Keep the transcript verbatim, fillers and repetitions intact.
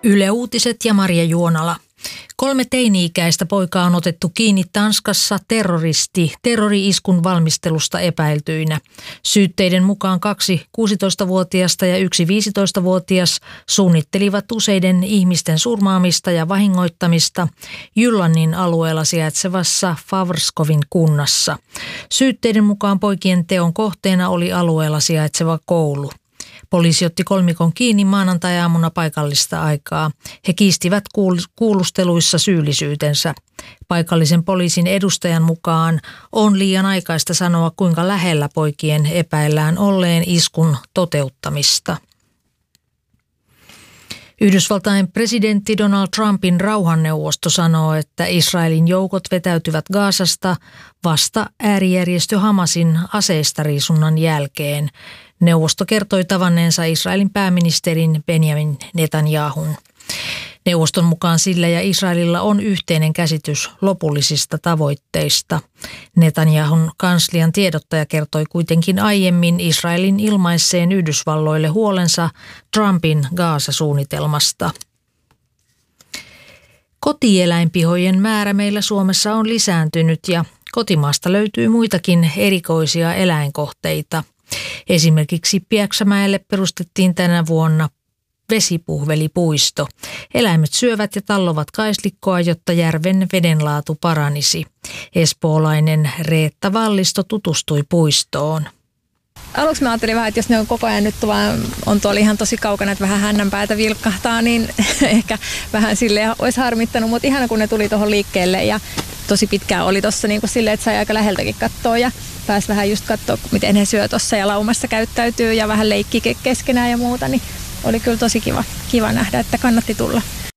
Yle Uutiset ja Marja Juonala. Kolme teini-ikäistä poikaa on otettu kiinni Tanskassa terroristi terrori-iskun valmistelusta epäiltyinä. Syytteiden mukaan kaksi kuusitoistavuotiasta ja yksi viisitoistavuotias suunnittelivat useiden ihmisten surmaamista ja vahingoittamista Jyllannin alueella sijaitsevassa Favrskovin kunnassa. Syytteiden mukaan poikien teon kohteena oli alueella sijaitseva koulu. Poliisi otti kolmikon kiinni maanantai-aamuna paikallista aikaa. He kiistivät kuulusteluissa syyllisyytensä. Paikallisen poliisin edustajan mukaan on liian aikaista sanoa, kuinka lähellä poikien epäillään olleen iskun toteuttamista. Yhdysvaltain presidentti Donald Trumpin rauhanneuvosto sanoo, että Israelin joukot vetäytyvät Gazasta vasta äärijärjestö Hamasin aseistariisunnan jälkeen. Neuvosto kertoi tavanneensa Israelin pääministerin Benjamin Netanyahun. Neuvoston mukaan sillä ja Israelilla on yhteinen käsitys lopullisista tavoitteista. Netanyahun kanslian tiedottaja kertoi kuitenkin aiemmin Israelin ilmaisseen Yhdysvalloille huolensa Trumpin Gaza-suunnitelmasta. Kotieläinpihojen määrä meillä Suomessa on lisääntynyt ja kotimaasta löytyy muitakin erikoisia eläinkohteita. Esimerkiksi Pieksämäelle perustettiin tänä vuonna vesipuhvelipuisto. Eläimet syövät ja tallovat kaislikkoa, jotta järven vedenlaatu paranisi. Espoolainen Reetta Vallisto tutustui puistoon. Aluksi mä ajattelin vähän, että jos ne on koko ajan nyt vaan on tuolla ihan tosi kaukana, että vähän hännänpäätä vilkkahtaa, niin ehkä vähän silleen olisi harmittanut, mutta ihana kun ne tuli tuohon liikkeelle ja tosi pitkään oli tuossa niin kuin silleen, että sai aika läheltäkin katsoa ja pääsi vähän just katsoa, miten he syö tuossa ja laumassa käyttäytyy ja vähän leikki keskenään ja muuta, niin oli kyllä tosi kiva, kiva nähdä, että kannatti tulla.